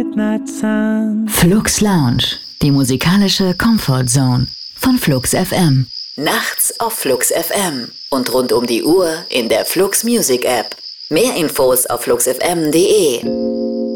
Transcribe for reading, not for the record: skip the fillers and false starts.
midnight sun. Flux Lounge, die musikalische Comfort Zone von Flux FM. Nachts auf Flux FM und rund um die Uhr in der Flux Music App. Mehr Infos auf fluxfm.de.